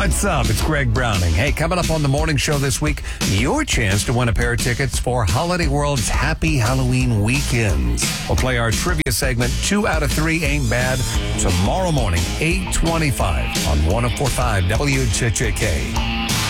What's up? It's Greg Browning. Hey, coming up on the morning show this week, your chance to win a pair of tickets for Holiday World's Happy Halloween Weekends. We'll play our trivia segment, 2 out of 3 Ain't Bad, tomorrow morning, 8:25 on 104.5 WCCK.